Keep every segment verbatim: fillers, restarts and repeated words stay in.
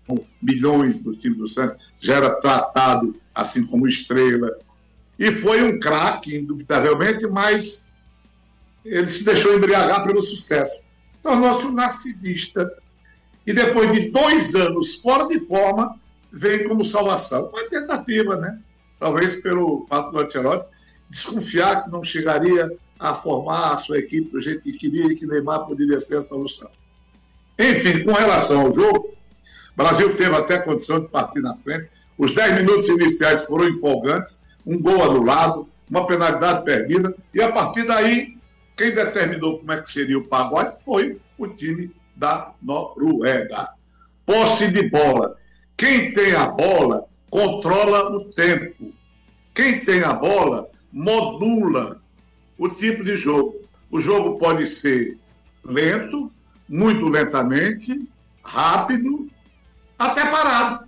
milhões do time do Santos, já era tratado assim como estrela. E foi um craque, indubitavelmente, mas ele se deixou embriagar pelo sucesso. Tornou-se um narcisista. E depois de dois anos fora de forma, vem como salvação. Uma tentativa, né? Talvez pelo fato do Ancelotti desconfiar que não chegaria a formar a sua equipe do jeito que queria e que Neymar poderia ser a solução. Enfim, com relação ao jogo, o Brasil teve até condição de partir na frente. Os dez minutos iniciais foram empolgantes, um gol anulado, uma penalidade perdida, e a partir daí, quem determinou como é que seria o pagode foi o time da Noruega. Posse de bola. Quem tem a bola controla o tempo. Quem tem a bola modula o tipo de jogo. O jogo pode ser lento, muito lentamente, rápido, até parado.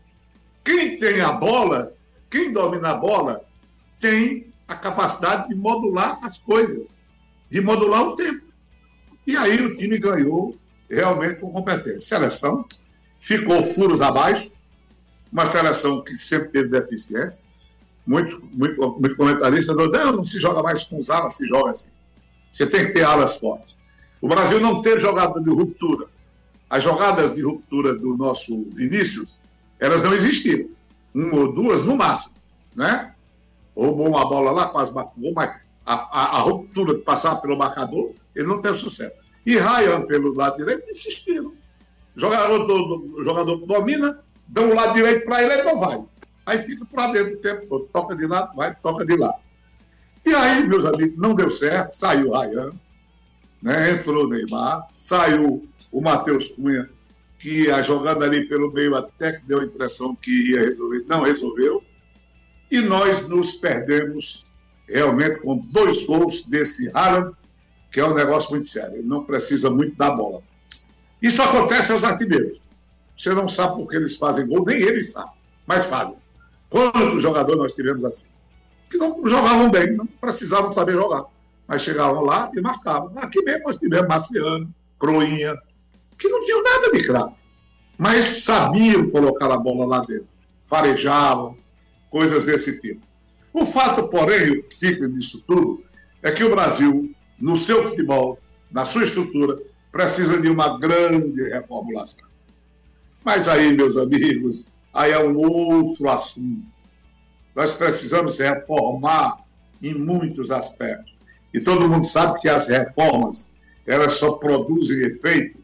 Quem tem a bola, quem domina a bola, tem a capacidade de modular as coisas, de modular o tempo. E aí o time ganhou realmente com competência. Seleção ficou furos abaixo, uma seleção que sempre teve deficiência. Muito, muito, muito comentarista não, não se joga mais com os alas, se joga assim. Você tem que ter alas fortes. O Brasil não teve jogada de ruptura. As jogadas de ruptura do nosso início, elas não existiam. Uma ou duas no máximo, né? Roubou uma bola lá, quase bateu, mas a, a, a ruptura de passar pelo marcador, ele não teve sucesso. E Ryan, pelo lado direito, insistiram. O jogador, do, do, o jogador domina, dá um lado direito para ele, ele não vai. Aí fica para dentro do tempo todo. Toca de lá, vai, toca de lá. E aí, meus amigos, não deu certo. Saiu o Ryan, né? Entrou o Neymar, saiu o Matheus Cunha, que a jogada ali pelo meio até que deu a impressão que ia resolver, não resolveu. E nós nos perdemos realmente com dois gols desse Haaland, que é um negócio muito sério. Ele não precisa muito da bola. Isso acontece aos artilheiros. Você não sabe por que eles fazem gol, nem eles sabem, mas fazem. Quantos jogadores nós tivemos assim? Que não jogavam bem, não precisavam saber jogar. Mas chegavam lá e marcavam. Aqui mesmo nós tivemos Marciano, Croinha, que não tinham nada de craque, mas sabiam colocar a bola lá dentro. Farejavam, coisas desse tipo. O fato, porém, que fica disso tudo, é que o Brasil, no seu futebol, na sua estrutura, precisa de uma grande reformulação. Mas aí, meus amigos, aí é um outro assunto. Nós precisamos reformar em muitos aspectos. E todo mundo sabe que as reformas, elas só produzem efeito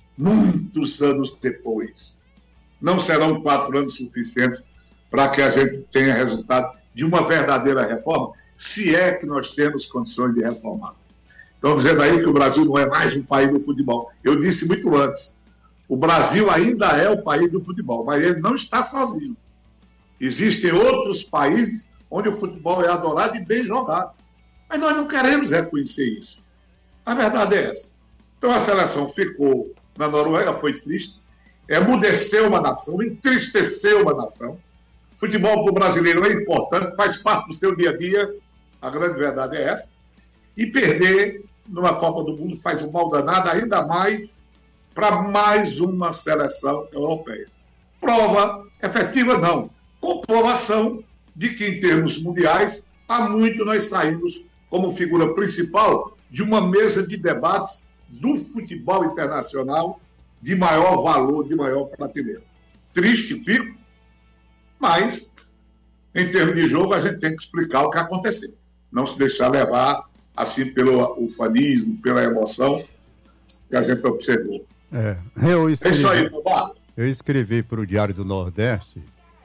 muitos anos depois. Não serão quatro anos suficientes para que a gente tenha resultado de uma verdadeira reforma, se é que nós temos condições de reformar. Estão dizendo aí que o Brasil não é mais um país do futebol. Eu disse muito antes, o Brasil ainda é o país do futebol, mas ele não está sozinho. Existem outros países onde o futebol é adorado e bem jogado. Mas nós não queremos reconhecer isso. A verdade é essa. Então a seleção ficou na Noruega, foi triste, emudeceu uma nação, entristeceu uma nação. Futebol para o brasileiro é importante, faz parte do seu dia a dia, a grande verdade é essa. E perder numa Copa do Mundo faz um mal danado, ainda mais para mais uma seleção europeia. Prova efetiva, não. Comprovação de que, em termos mundiais, há muito nós saímos como figura principal de uma mesa de debates do futebol internacional de maior valor, de maior prateleira. Triste fico, mas, em termos de jogo, a gente tem que explicar o que aconteceu. Não se deixar levar, assim, pelo ufanismo, pela emoção que a gente observou. É, eu escrevi, é isso aí, Boba. Eu escrevi para o Diário do Nordeste,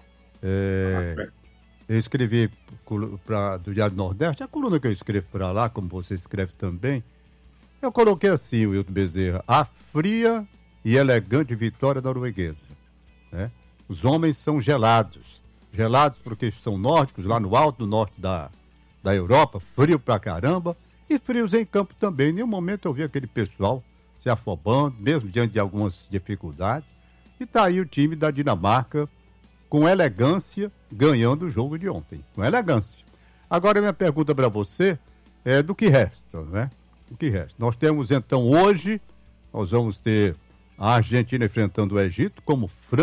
é, eu escrevi para do Diário do Nordeste, a coluna que eu escrevo para lá, como você escreve também, eu coloquei assim, Wilton Bezerra, a fria e elegante vitória norueguesa. Né? Os homens são gelados, gelados porque são nórdicos, lá no alto, no norte da, da Europa, frio pra caramba, e frios em campo também. Em nenhum momento eu vi aquele pessoal se afobando, mesmo diante de algumas dificuldades. E tá aí o time da Dinamarca, com elegância, ganhando o jogo de ontem. Com elegância. Agora, minha pergunta para você é do que resta, né? O que resta? Nós temos, então, hoje, nós vamos ter a Argentina enfrentando o Egito, como França.